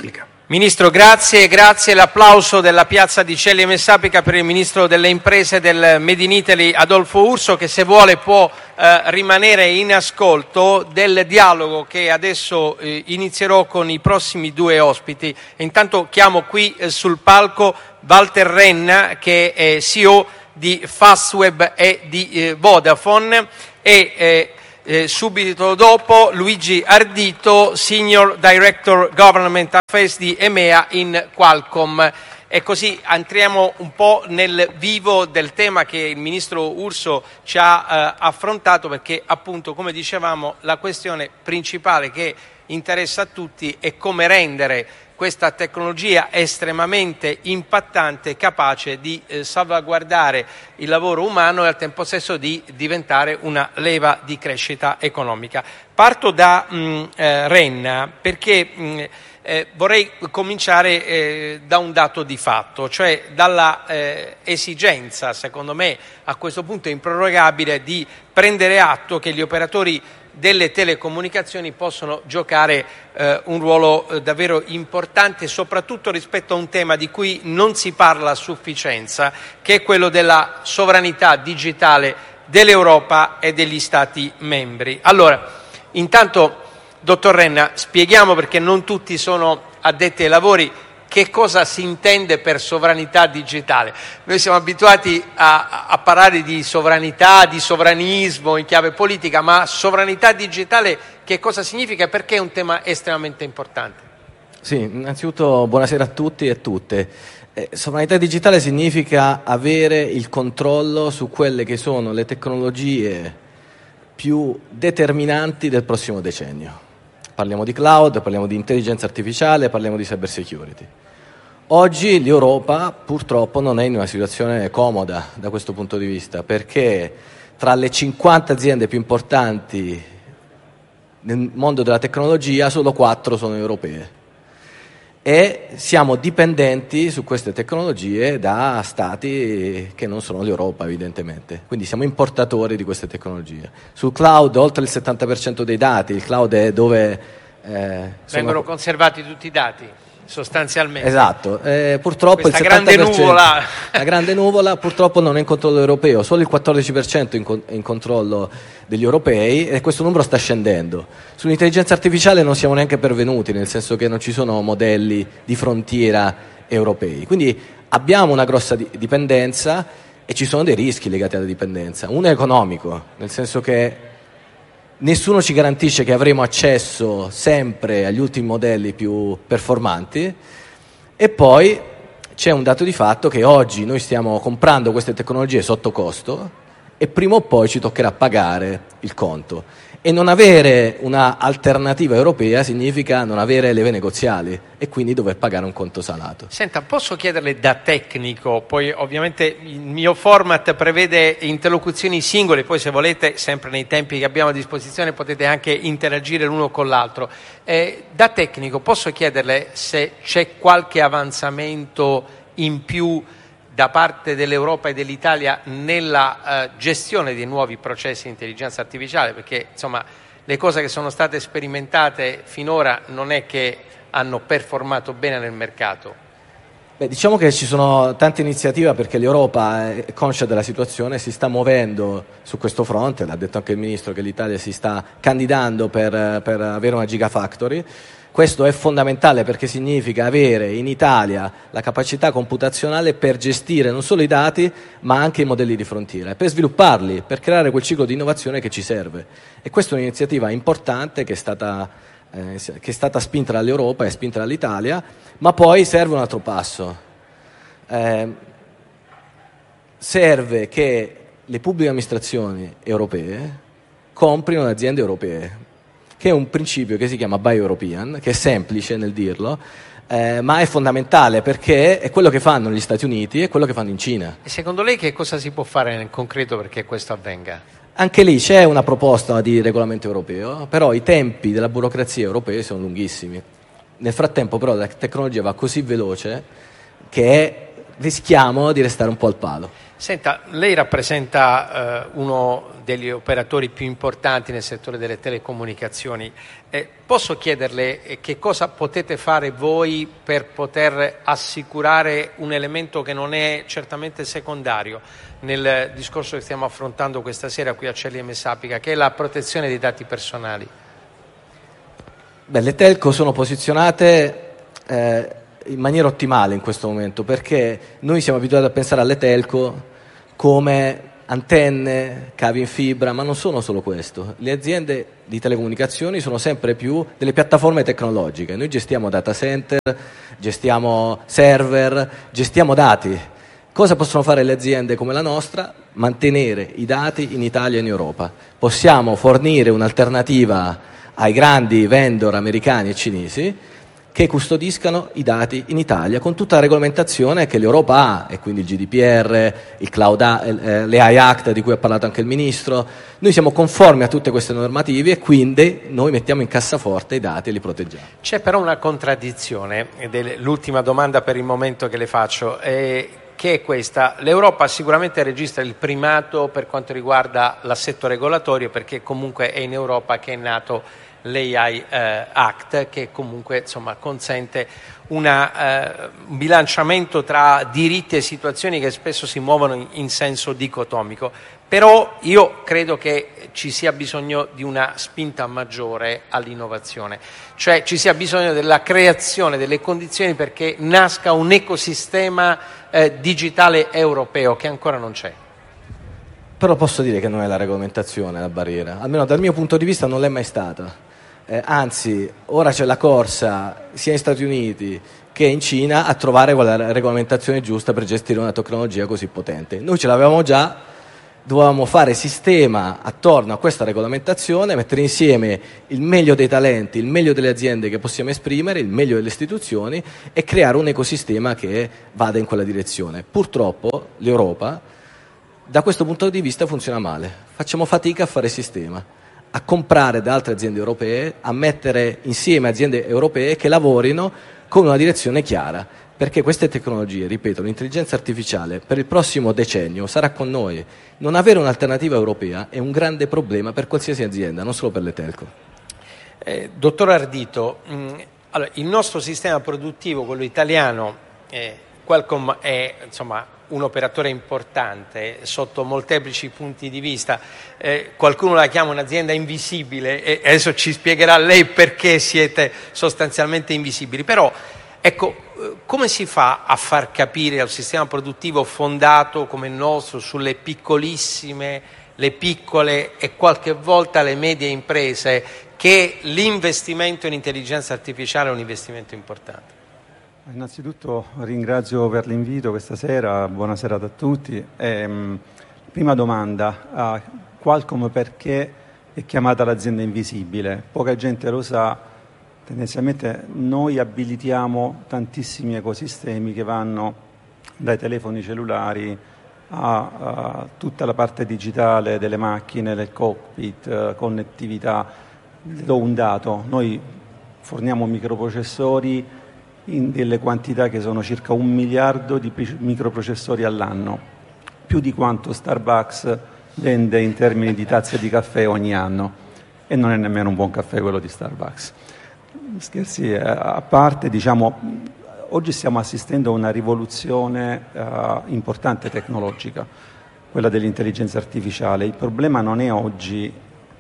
Ministro, grazie, grazie. L'applauso della piazza di Celli e Messapica per il Ministro delle Imprese del Made in Italy Adolfo Urso, che se vuole può eh, rimanere in ascolto del dialogo che adesso eh, inizierò con i prossimi due ospiti. Intanto chiamo qui eh, sul palco Walter Renna, che è C E O di Fastweb e di eh, Vodafone, e eh, Eh, subito dopo Luigi Ardito, Senior Director Government Affairs di EMEA in Qualcomm. E così entriamo un po' nel vivo del tema che il Ministro Urso ci ha eh, affrontato, perché appunto, come dicevamo, la questione principale che interessa a tutti è come rendere questa tecnologia estremamente impattante, capace di eh, salvaguardare il lavoro umano e al tempo stesso di diventare una leva di crescita economica. Parto da mh, eh, Renna perché mh, eh, vorrei cominciare eh, da un dato di fatto, cioè dalla eh, esigenza, secondo me a questo punto improrogabile, di prendere atto che gli operatori delle telecomunicazioni possono giocare eh, un ruolo eh, davvero importante, soprattutto rispetto a un tema di cui non si parla a sufficienza, che è quello della sovranità digitale dell'Europa e degli Stati membri. Allora, intanto, dottor Renna, spieghiamo, perché non tutti sono addetti ai lavori, che cosa si intende per sovranità digitale. Noi siamo abituati a, a parlare di sovranità, di sovranismo in chiave politica, ma sovranità digitale che cosa significa e perché è un tema estremamente importante? Sì, innanzitutto buonasera a tutti e a tutte. Eh, sovranità digitale significa avere il controllo su quelle che sono le tecnologie più determinanti del prossimo decennio. Parliamo di cloud, parliamo di intelligenza artificiale, parliamo di cyber security. Oggi l'Europa purtroppo non è in una situazione comoda da questo punto di vista, perché tra le cinquanta aziende più importanti nel mondo della tecnologia solo quattro sono europee e siamo dipendenti su queste tecnologie da stati che non sono l'Europa, evidentemente. Quindi siamo importatori di queste tecnologie. Sul cloud oltre il settanta per cento dei dati, il cloud è dove eh, vengono sono... conservati tutti i dati, sostanzialmente. Esatto, eh, purtroppo questa il settanta per cento, grande nuvola la grande nuvola purtroppo non è in controllo europeo, solo il quattordici per cento in, con, in controllo degli europei, e questo numero sta scendendo. Sull'intelligenza artificiale non siamo neanche pervenuti, nel senso che non ci sono modelli di frontiera europei, quindi abbiamo una grossa di, dipendenza e ci sono dei rischi legati alla dipendenza. Uno è economico, nel senso che nessuno ci garantisce che avremo accesso sempre agli ultimi modelli più performanti, e poi c'è un dato di fatto che oggi noi stiamo comprando queste tecnologie sotto costo e prima o poi ci toccherà pagare il conto, e non avere una alternativa europea significa non avere leve negoziali e quindi dover pagare un conto salato. Senta, posso chiederle da tecnico, poi ovviamente il mio format prevede interlocuzioni singole, poi se volete, sempre nei tempi che abbiamo a disposizione, potete anche interagire l'uno con l'altro. Eh, da tecnico posso chiederle se c'è qualche avanzamento in più da parte dell'Europa e dell'Italia nella eh, gestione dei nuovi processi di intelligenza artificiale, perché insomma le cose che sono state sperimentate finora non è che hanno performato bene nel mercato. Beh, diciamo che ci sono tante iniziative, perché l'Europa è conscia della situazione, si sta muovendo su questo fronte. L'ha detto anche il Ministro che l'Italia si sta candidando per, per avere una Gigafactory. Questo è fondamentale perché significa avere in Italia la capacità computazionale per gestire non solo i dati ma anche i modelli di frontiera e per svilupparli, per creare quel ciclo di innovazione che ci serve. E questa è un'iniziativa importante che è stata, eh, che è stata spinta dall'Europa e spinta dall'Italia, ma poi serve un altro passo. Eh, serve che le pubbliche amministrazioni europee comprino le aziende europee, che è un principio che si chiama Buy European, che è semplice nel dirlo, eh, ma è fondamentale perché è quello che fanno gli Stati Uniti e quello che fanno in Cina. E secondo lei che cosa si può fare nel concreto perché questo avvenga? Anche lì c'è una proposta di regolamento europeo, però i tempi della burocrazia europea sono lunghissimi. Nel frattempo però la tecnologia va così veloce che è rischiamo di restare un po' al palo. Senta, lei rappresenta eh, uno degli operatori più importanti nel settore delle telecomunicazioni. Eh, posso chiederle eh, che cosa potete fare voi per poter assicurare un elemento che non è certamente secondario nel discorso che stiamo affrontando questa sera qui a C L M Sapica, che è la protezione dei dati personali? Beh, le telco sono posizionate eh, in maniera ottimale in questo momento, perché noi siamo abituati a pensare alle telco come antenne, cavi in fibra, ma non sono solo questo. Le aziende di telecomunicazioni sono sempre più delle piattaforme tecnologiche. Noi gestiamo data center, gestiamo server, gestiamo dati. Cosa possono fare le aziende come la nostra? Mantenere i dati in Italia e in Europa. Possiamo fornire un'alternativa ai grandi vendor americani e cinesi che custodiscano i dati in Italia con tutta la regolamentazione che l'Europa ha, e quindi il G D P R, il Cloud, eh, l'A I Act di cui ha parlato anche il Ministro. Noi siamo conformi a tutte queste normative e quindi noi mettiamo in cassaforte i dati e li proteggiamo. C'è però una contraddizione, ed è l'ultima domanda per il momento che le faccio, eh, che è questa. L'Europa sicuramente registra il primato per quanto riguarda l'assetto regolatorio, perché comunque è in Europa che è nato l'A I eh, Act, che comunque insomma consente una, eh, un bilanciamento tra diritti e situazioni che spesso si muovono in, in senso dicotomico. Però io credo che ci sia bisogno di una spinta maggiore all'innovazione, cioè ci sia bisogno della creazione delle condizioni perché nasca un ecosistema eh, digitale europeo che ancora non c'è. Però posso dire che non è la regolamentazione la barriera, almeno dal mio punto di vista non l'è mai stata. Eh, anzi, ora c'è la corsa sia in Stati Uniti che in Cina a trovare quella regolamentazione giusta per gestire una tecnologia così potente. Noi ce l'avevamo già, dovevamo fare sistema attorno a questa regolamentazione, mettere insieme il meglio dei talenti, il meglio delle aziende che possiamo esprimere, il meglio delle istituzioni e creare un ecosistema che vada in quella direzione. Purtroppo l'Europa da questo punto di vista funziona male, facciamo fatica a fare sistema, a comprare da altre aziende europee, a mettere insieme aziende europee che lavorino con una direzione chiara, perché queste tecnologie, ripeto, l'intelligenza artificiale per il prossimo decennio sarà con noi. Non avere un'alternativa europea è un grande problema per qualsiasi azienda, non solo per le telco. Eh, dottor Ardito, mh, allora, il nostro sistema produttivo, quello italiano, eh, Qualcomm è insomma un operatore importante sotto molteplici punti di vista. Eh, qualcuno la chiama un'azienda invisibile e adesso ci spiegherà lei perché siete sostanzialmente invisibili. Però ecco, come si fa a far capire al sistema produttivo fondato come il nostro sulle piccolissime, le piccole e qualche volta le medie imprese che l'investimento in intelligenza artificiale è un investimento importante? Innanzitutto ringrazio per l'invito questa sera, buonasera a tutti. Ehm, prima domanda, a Qualcomm perché è chiamata l'azienda invisibile? Poca gente lo sa, tendenzialmente noi abilitiamo tantissimi ecosistemi che vanno dai telefoni cellulari a, a tutta la parte digitale delle macchine, del cockpit, eh, connettività. Do un dato, noi forniamo microprocessori in delle quantità che sono circa un miliardo di microprocessori all'anno, più di quanto Starbucks vende in termini di tazze di caffè ogni anno, e non è nemmeno un buon caffè quello di Starbucks. Scherzi a parte, diciamo, oggi stiamo assistendo a una rivoluzione uh, importante tecnologica, quella dell'intelligenza artificiale. Il problema non è oggi,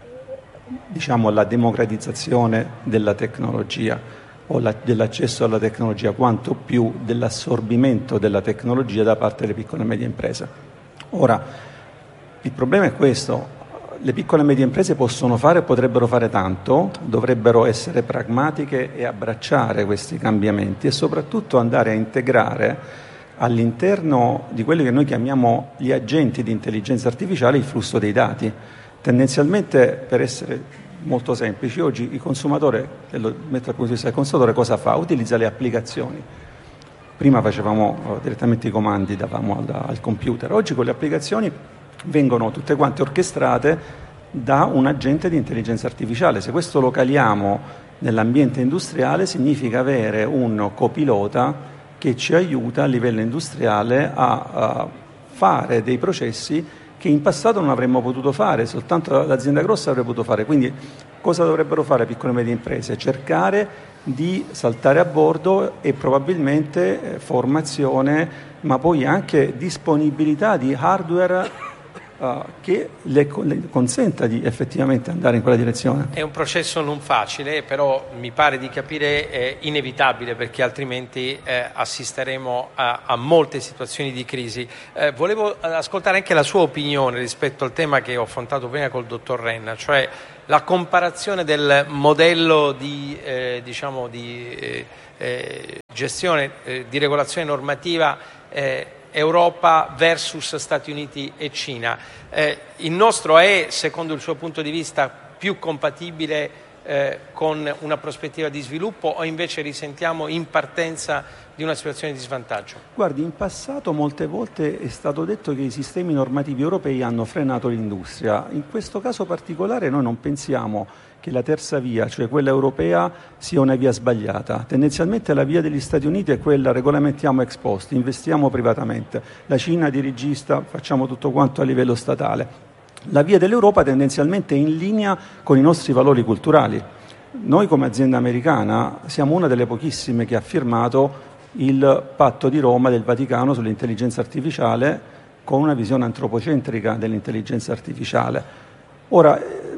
diciamo, la democratizzazione della tecnologia o la, dell'accesso alla tecnologia, quanto più dell'assorbimento della tecnologia da parte delle piccole e medie imprese. Ora, il problema è questo: le piccole e medie imprese possono fare, potrebbero fare tanto, dovrebbero essere pragmatiche e abbracciare questi cambiamenti e soprattutto andare a integrare all'interno di quelli che noi chiamiamo gli agenti di intelligenza artificiale il flusso dei dati. Tendenzialmente, per essere molto semplici, oggi il consumatore, e lo metto dal punto di vista del consumatore, cosa fa? Utilizza le applicazioni. Prima facevamo direttamente i comandi, davamo al, al computer. Oggi con le applicazioni vengono tutte quante orchestrate da un agente di intelligenza artificiale. Se questo lo caliamo nell'ambiente industriale significa avere un copilota che ci aiuta a livello industriale a, a fare dei processi che in passato non avremmo potuto fare, soltanto l'azienda grossa avrebbe potuto fare. Quindi cosa dovrebbero fare piccole e medie imprese? Cercare di saltare a bordo e probabilmente eh, formazione, ma poi anche disponibilità di hardware uh, che le, le consenta di effettivamente andare in quella direzione. È un processo non facile, però mi pare di capire è inevitabile, perché altrimenti eh, assisteremo a, a molte situazioni di crisi. Eh, volevo ascoltare anche la sua opinione rispetto al tema che ho affrontato prima col dottor Renna, cioè la comparazione del modello di, eh, diciamo di eh, eh, gestione, eh, di regolazione normativa eh, Europa versus Stati Uniti e Cina. Eh, il nostro è, secondo il suo punto di vista, più compatibile eh, con una prospettiva di sviluppo, o invece risentiamo in partenza di una situazione di svantaggio? Guardi, in passato molte volte è stato detto che i sistemi normativi europei hanno frenato l'industria. In questo caso particolare noi non pensiamo che la terza via, cioè quella europea, sia una via sbagliata. Tendenzialmente la via degli Stati Uniti è quella: regolamentiamo ex post, investiamo privatamente. La Cina dirigista, facciamo tutto quanto a livello statale. La via dell'Europa tendenzialmente è in linea con i nostri valori culturali. Noi come azienda americana siamo una delle pochissime che ha firmato il patto di Roma del Vaticano sull'intelligenza artificiale, con una visione antropocentrica dell'intelligenza artificiale. Ora,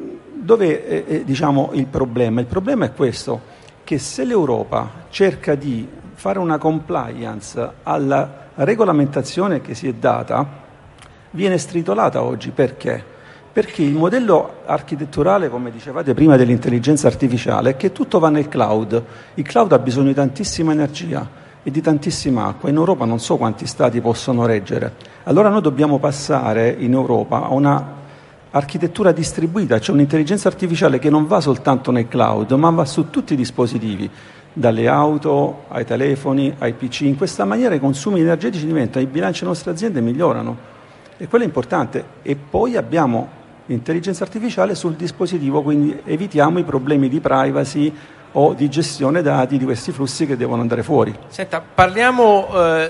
dove è, è, diciamo, il problema? Il problema è questo, che se l'Europa cerca di fare una compliance alla regolamentazione che si è data, viene stritolata oggi. Perché? Perché il modello architetturale, come dicevate prima, dell'intelligenza artificiale è che tutto va nel cloud. Il cloud ha bisogno di tantissima energia e di tantissima acqua. In Europa non so quanti stati possono reggere. Allora noi dobbiamo passare in Europa a una architettura distribuita, cioè un'intelligenza artificiale che non va soltanto nel cloud, ma va su tutti i dispositivi, dalle auto ai telefoni ai P C. In questa maniera i consumi energetici diventano, i bilanci delle nostre aziende migliorano, e quello è importante. E poi abbiamo l'intelligenza artificiale sul dispositivo, quindi evitiamo i problemi di privacy o di gestione dati di questi flussi che devono andare fuori. Senta, parliamo eh,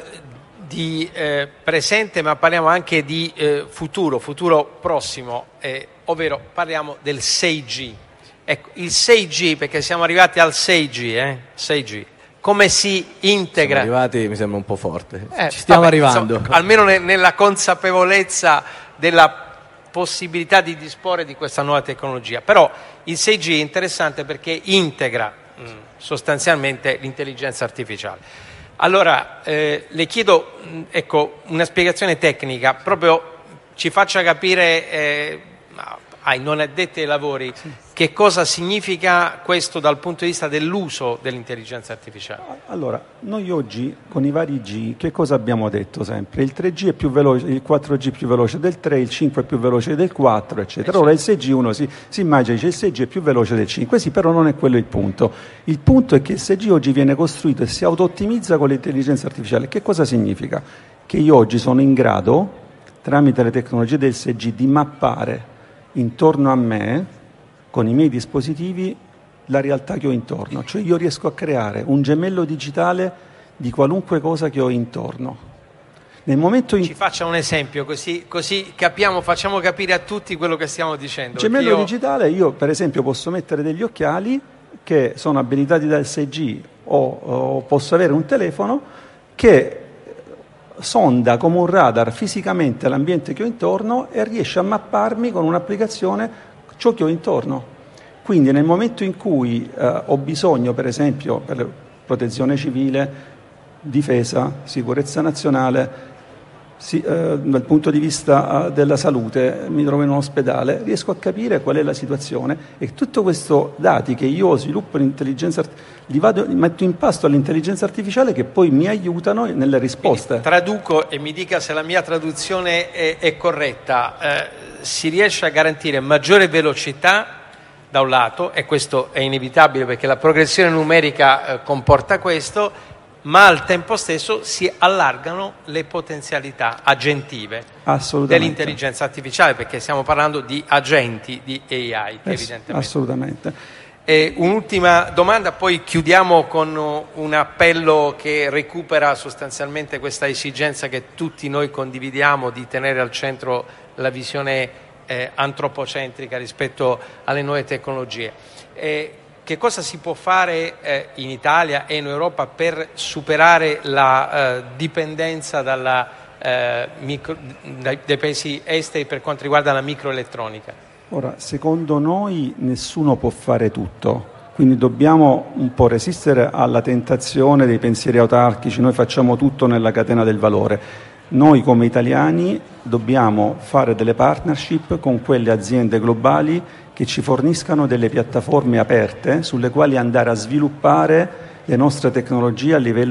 di eh, presente, ma parliamo anche di eh, futuro, futuro prossimo, eh, ovvero parliamo del sei G. Ecco, il sei G, perché siamo arrivati al sei G, eh? sei G. Come si integra? Siamo arrivati, mi sembra un po' forte. Eh, Ci stiamo vabbè, arrivando. Insomma, almeno ne, nella consapevolezza della possibilità di disporre di questa nuova tecnologia. Però il sei G è interessante perché integra mh, sostanzialmente l'intelligenza artificiale. Allora, eh, le chiedo mh, ecco, una spiegazione tecnica, proprio ci faccia capire eh, ai non addetti ai lavori sì. che cosa significa questo dal punto di vista dell'uso dell'intelligenza artificiale. Allora, noi oggi con i vari G che cosa abbiamo detto sempre? Il tre G è più veloce, il quattro G è più veloce del tre, il cinque è più veloce del quattro, eccetera. Ora il sei G uno si, si immagina che il sei G è più veloce del cinque, sì, però non è quello il punto. Il punto è che il sei G oggi viene costruito e si auto-ottimizza con l'intelligenza artificiale. Che cosa significa? Che io oggi sono in grado, tramite le tecnologie del sei G, di mappare intorno a me, con i miei dispositivi, la realtà che ho intorno. Cioè io riesco a creare un gemello digitale di qualunque cosa che ho intorno. Nel momento in... Ci faccia un esempio, così, così capiamo, facciamo capire a tutti quello che stiamo dicendo. Gemello io... digitale, io per esempio posso mettere degli occhiali che sono abilitati dal sei G, o, o posso avere un telefono che sonda come un radar fisicamente l'ambiente che ho intorno e riesce a mapparmi con un'applicazione ciò che ho intorno. Quindi nel momento in cui eh, ho bisogno, per esempio, per protezione civile, difesa, sicurezza nazionale, si, eh, dal punto di vista eh, della salute, mi trovo in un ospedale, riesco a capire qual è la situazione, e tutto questo dati che io sviluppo in intelligenza artificiale li vado, li metto in pasto all'intelligenza artificiale, che poi mi aiutano nelle risposte. Quindi, traduco e mi dica se la mia traduzione è, è corretta. Eh, si riesce a garantire maggiore velocità da un lato, e questo è inevitabile perché la progressione numerica eh, comporta questo, ma al tempo stesso si allargano le potenzialità agentive dell'intelligenza artificiale, perché stiamo parlando di agenti di A I, eh, evidentemente. Assolutamente. E un'ultima domanda, poi chiudiamo con un appello che recupera sostanzialmente questa esigenza che tutti noi condividiamo di tenere al centro la visione eh, antropocentrica rispetto alle nuove tecnologie. Eh, che cosa si può fare eh, in Italia e in Europa per superare la eh, dipendenza dalla, eh, micro, dai, dai paesi esteri per quanto riguarda la microelettronica? Ora, secondo noi nessuno può fare tutto, quindi dobbiamo un po' resistere alla tentazione dei pensieri autarchici, noi facciamo tutto nella catena del valore. Noi come italiani dobbiamo fare delle partnership con quelle aziende globali che ci forniscano delle piattaforme aperte sulle quali andare a sviluppare le nostre tecnologie a livello